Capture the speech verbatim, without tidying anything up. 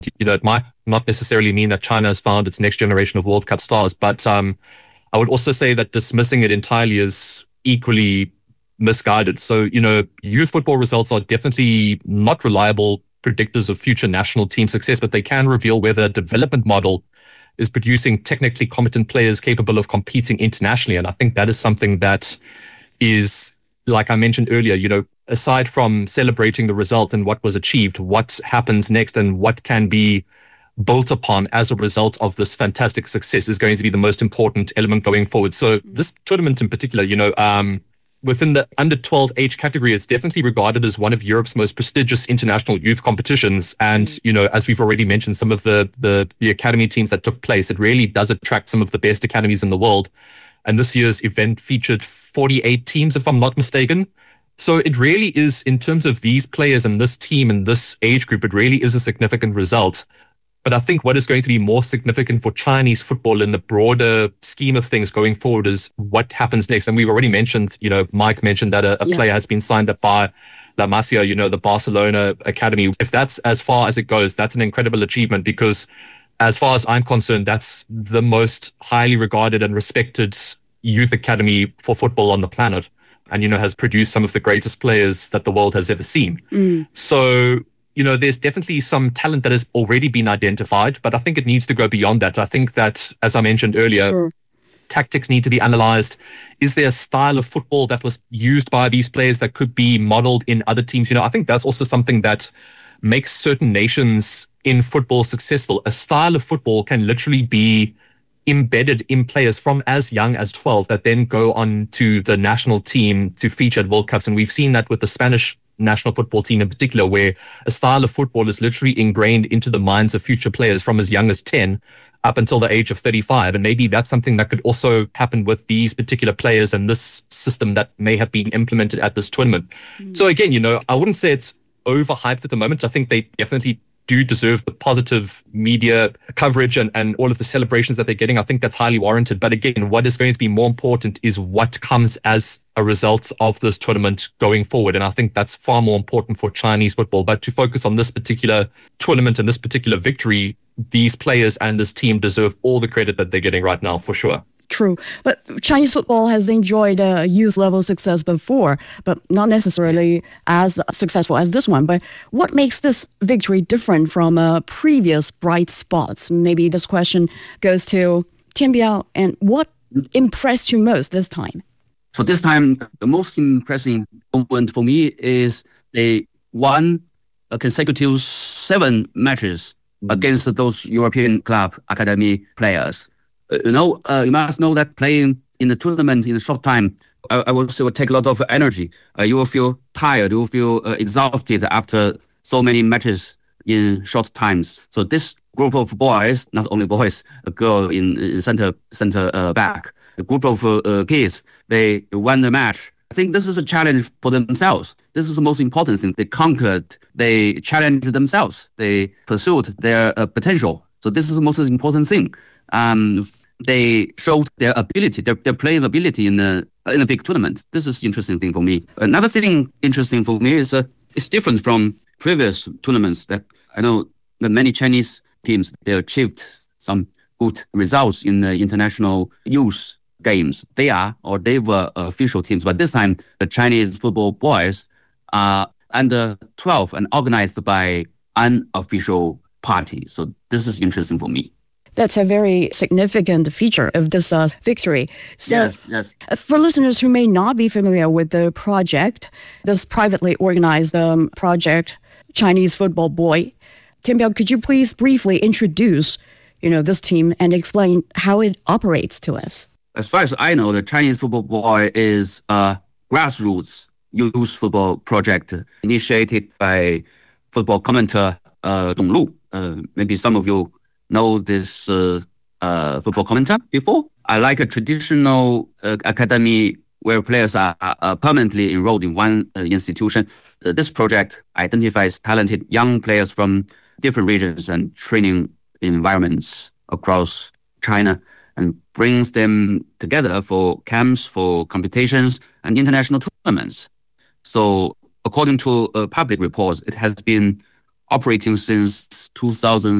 You know, it might not necessarily mean that China has found its next generation of World Cup stars, but um, I would also say that dismissing it entirely is equally misguided. So, you know, youth football results are definitely not reliable predictors of future national team success, but they can reveal whether a development model is producing technically competent players capable of competing internationally. And I think that is something that is, like I mentioned earlier, you know, aside from celebrating the result and what was achieved, what happens next and what can be built upon as a result of this fantastic success is going to be the most important element going forward. So this tournament in particular, you know, um, within the under twelve age category, it's definitely regarded as one of Europe's most prestigious international youth competitions. And, you know, as we've already mentioned, some of the, the, the academy teams that took place, it really does attract some of the best academies in the world. And this year's event featured forty-eight teams, if I'm not mistaken. So it really is, in terms of these players and this team and this age group, it really is a significant result. But I think what is going to be more significant for Chinese football in the broader scheme of things going forward is what happens next. And we've already mentioned, you know, Mike mentioned that a, a yeah. player has been signed up by La Masia, you know, the Barcelona Academy. If that's as far as it goes, that's an incredible achievement, because as far as I'm concerned, that's the most highly regarded and respected youth academy for football on the planet. And, you know, has produced some of the greatest players that the world has ever seen. Mm. So, you know, there's definitely some talent that has already been identified, but I think it needs to go beyond that. I think that, as I mentioned earlier, sure. tactics need to be analyzed. Is there a style of football that was used by these players that could be modeled in other teams? You know, I think that's also something that makes certain nations in football successful. A style of football can literally be embedded in players from as young as twelve that then go on to the national team to feature at World Cups. And we've seen that with the Spanish national football team in particular, where a style of football is literally ingrained into the minds of future players from as young as ten up until the age of thirty-five. And maybe that's something that could also happen with these particular players and this system that may have been implemented at this tournament. Mm. So again, you know, I wouldn't say it's overhyped at the moment. I think they definitely do deserve the positive media coverage and, and all of the celebrations that they're getting. I think that's highly warranted. But again, what is going to be more important is what comes as a result of this tournament going forward. And I think that's far more important for Chinese football. But to focus on this particular tournament and this particular victory, these players and this team deserve all the credit that they're getting right now, for sure. True. But Chinese football has enjoyed uh, youth level success before, but not necessarily as successful as this one. But what makes this victory different from uh, previous bright spots? Maybe this question goes to Tian Biao. And what impressed you most this time? So this time, the most impressive moment for me is they won a consecutive seven matches against those European club academy players. Uh, you know, uh, you must know that playing in the tournament in a short time, I, I will say will take a lot of energy. Uh, you will feel tired, you will feel uh, exhausted after so many matches in short times. So this group of boys, not only boys, a girl in, in center center uh, back, a group of uh, kids, they won the match. I think this is a challenge for themselves. This is the most important thing. They conquered, they challenged themselves, they pursued their uh, potential. So this is the most important thing. Um, they showed their ability, their, their playing ability in the in a big tournament. This is interesting thing for me. Another thing interesting for me is uh, it's different from previous tournaments that I know that many Chinese teams, they achieved some good results in the international youth games. They are, or they were official teams, but this time the Chinese football boys are under twelve and organized by unofficial party. So this is interesting for me. That's a very significant feature of this uh, victory. So yes, yes. For listeners who may not be familiar with the project, this privately organized um, project, Chinese Football Boy, Tian Biao, could you please briefly introduce, you know, this team and explain how it operates to us? As far as I know, the Chinese Football Boy is a grassroots youth football project initiated by football commentator uh, Dong Lu. Uh, maybe some of you know this uh, uh, football commentator before. I like a traditional uh, academy where players are, are permanently enrolled in one uh, institution. Uh, this project identifies talented young players from different regions and training environments across China and brings them together for camps, for competitions, and international tournaments. So according to uh, public reports, it has been operating since two thousand